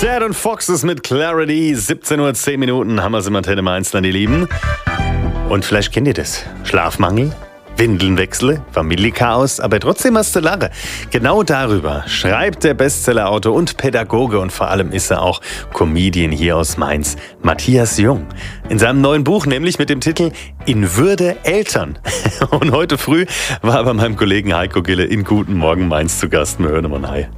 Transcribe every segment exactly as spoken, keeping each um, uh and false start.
Sad und Foxes mit Clarity. siebzehn Uhr zehn Minuten haben wir es im Antenne Mainz, die Lieben. Und vielleicht kennt ihr das. Schlafmangel, Windelnwechsel, Familienchaos, aber trotzdem hast du Lache. Genau darüber schreibt der Bestsellerautor und Pädagoge und vor allem ist er auch Comedian hier aus Mainz, Matthias Jung. In seinem neuen Buch, nämlich mit dem Titel In Würde Eltern. Und heute früh war er bei meinem Kollegen Heiko Gille in Guten Morgen Mainz zu Gast. Wir hören mal hi.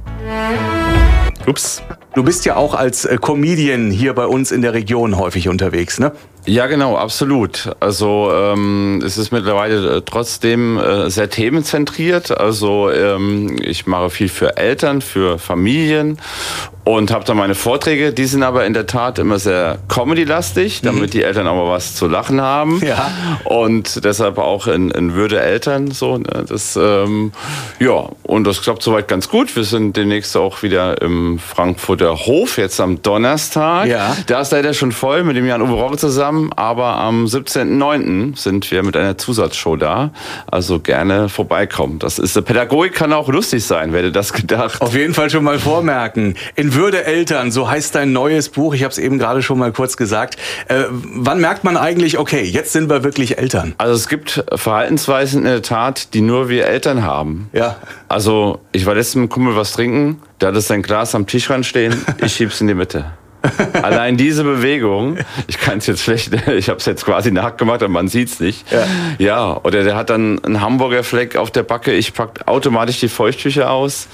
Ups. Du bist ja auch als äh, Comedian hier bei uns in der Region häufig unterwegs, ne? Ja, genau, absolut. Also ähm, es ist mittlerweile trotzdem äh, sehr themenzentriert. Also ähm, ich mache viel für Eltern, für Familien und habe dann meine Vorträge. Die sind aber in der Tat immer sehr comedy-lastig, damit mhm. die Eltern auch mal was zu lachen haben. Ja. Und deshalb auch in, in Würde Eltern. So, ne? Das, ähm, ja, und das klappt soweit ganz gut. Wir sind demnächst auch wieder im Frankfurter Hof, jetzt am Donnerstag. Ja. Da ist leider schon voll mit dem Jan-Uwe Roche zusammen. Aber am siebzehnten neunten sind wir mit einer Zusatzshow da. Also gerne vorbeikommen. Das ist, Pädagogik kann auch lustig sein, wer hätte das gedacht. Auf jeden Fall schon mal vormerken. In Würde Eltern, so heißt dein neues Buch. Ich habe es eben gerade schon mal kurz gesagt. Äh, wann merkt man eigentlich, okay, jetzt sind wir wirklich Eltern? Also es gibt Verhaltensweisen in der Tat, die nur wir Eltern haben. Ja. Also ich war letztens mit einem Kumpel was trinken. Da hat es sein Glas am Tischrand stehen. Ich schieb's in die Mitte. Allein diese Bewegung, ich kann es jetzt schlecht, ich habe es jetzt quasi nachgemacht, aber man sieht es nicht. Ja. ja, oder der hat dann einen Hamburger Fleck auf der Backe, ich packe automatisch die Feuchttücher aus.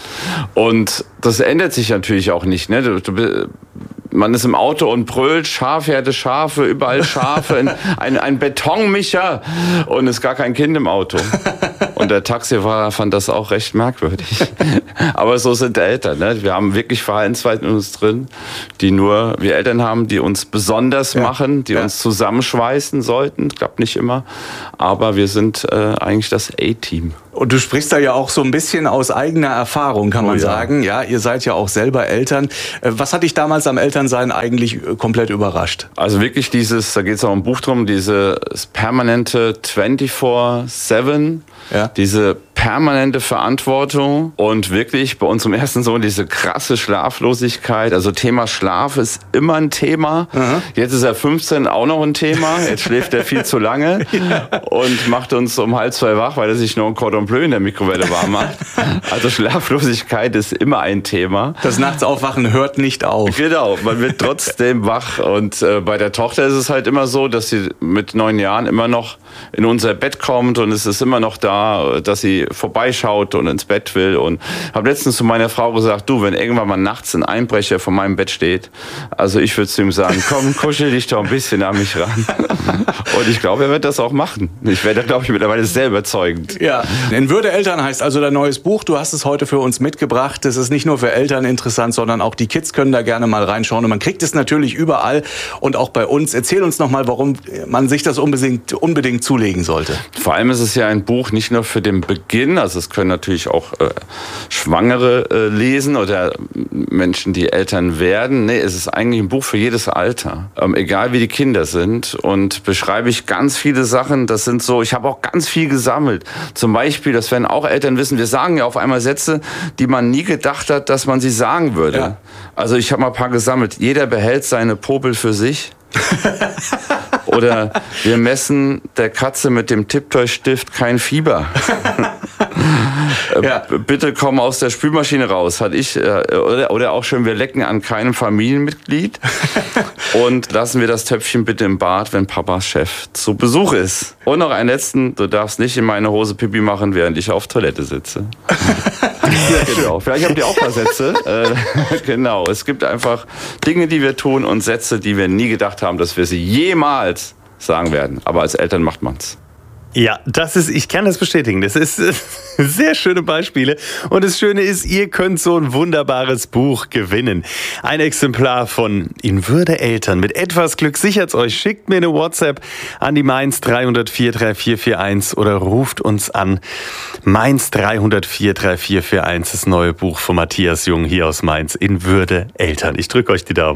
Und das ändert sich natürlich auch nicht. Ne? Du, du, man ist im Auto und brüllt, Schafherde, Schafe, überall Schafe, ein, ein Betonmischer und ist gar kein Kind im Auto. Und der Taxifahrer fand das auch recht merkwürdig. Aber so sind Eltern. Ne? Wir haben wirklich Verhaltensweisen in uns drin, die nur wir Eltern haben, die uns besonders ja. machen, die ja. uns zusammenschweißen sollten. Klappt nicht immer. Aber wir sind äh, eigentlich das A-Team. Und du sprichst da ja auch so ein bisschen aus eigener Erfahrung, kann man oh, ja. sagen. Ja, ihr seid ja auch selber Eltern. Was hat dich damals am Elternsein eigentlich komplett überrascht? Also wirklich dieses, da geht es auch im Buch drum, dieses permanente vierundzwanzig sieben, ja. diese permanente Verantwortung und wirklich bei unserem ersten Sohn diese krasse Schlaflosigkeit. Also Thema Schlaf ist immer ein Thema. Aha. Jetzt ist er fünfzehn, auch noch ein Thema. Jetzt schläft er viel zu lange ja. und macht uns um halb zwei wach, weil er sich nur ein Cordon Bleu in der Mikrowelle warm macht. Also Schlaflosigkeit ist immer ein Thema. Das Nachtsaufwachen hört nicht auf. Genau, man wird trotzdem wach. Und äh, bei der Tochter ist es halt immer so, dass sie mit neun Jahren immer noch in unser Bett kommt und es ist immer noch da, dass sie vorbeischaut und ins Bett will. Und habe letztens zu meiner Frau gesagt, du, wenn irgendwann mal nachts ein Einbrecher vor meinem Bett steht, also ich würde zu ihm sagen, komm, kuschel dich doch ein bisschen an mich ran. Und ich glaube, er wird das auch machen. Ich werde, glaube ich, mittlerweile sehr überzeugend. Ja. In Würde Eltern heißt also dein neues Buch. Du hast es heute für uns mitgebracht. Es ist nicht nur für Eltern interessant, sondern auch die Kids können da gerne mal reinschauen. Und man kriegt es natürlich überall und auch bei uns. Erzähl uns noch mal, warum man sich das unbedingt, unbedingt zulegen sollte. Vor allem ist es ja ein Buch nicht nur für den Beginn, also es können natürlich auch äh, Schwangere äh, lesen oder Menschen, die Eltern werden. Nee, es ist eigentlich ein Buch für jedes Alter, ähm, egal wie die Kinder sind. Und beschreibe ich ganz viele Sachen, das sind so, ich habe auch ganz viel gesammelt. Zum Beispiel, das werden auch Eltern wissen, wir sagen ja auf einmal Sätze, die man nie gedacht hat, dass man sie sagen würde. Ja. Also ich habe mal ein paar gesammelt. Jeder behält seine Popel für sich. Oder wir messen der Katze mit dem Tipptoy-Stift kein Fieber. Ja. Bitte komm aus der Spülmaschine raus, hatte ich. Oder, oder auch schön, wir lecken an keinem Familienmitglied. Und lassen wir das Töpfchen bitte im Bad, wenn Papas Chef zu Besuch ist. Und noch einen letzten, du darfst nicht in meine Hose Pipi machen, während ich auf Toilette sitze. Ja, genau. Vielleicht habt ihr auch ein paar Sätze. Äh, genau, es gibt einfach Dinge, die wir tun und Sätze, die wir nie gedacht haben, dass wir sie jemals sagen werden. Aber als Eltern macht man's. Ja, das ist, ich kann das bestätigen. Das ist äh, sehr schöne Beispiele. Und das Schöne ist, ihr könnt so ein wunderbares Buch gewinnen. Ein Exemplar von In Würde Eltern. Mit etwas Glück sichert's euch. Schickt mir eine WhatsApp an die Mainz drei null vier drei vier vier eins oder ruft uns an. Mainz drei null vier drei vier vier eins, das neue Buch von Matthias Jung hier aus Mainz. In Würde Eltern. Ich drücke euch die Daumen.